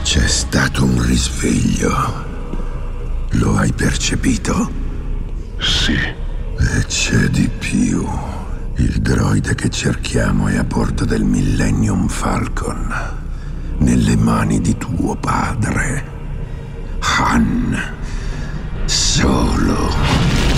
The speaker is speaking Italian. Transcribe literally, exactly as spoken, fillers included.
C'è stato un risveglio. Lo hai percepito? Sì. E c'è di più. Il droide che cerchiamo è a bordo del Millennium Falcon, nelle mani di tuo padre, Han Solo.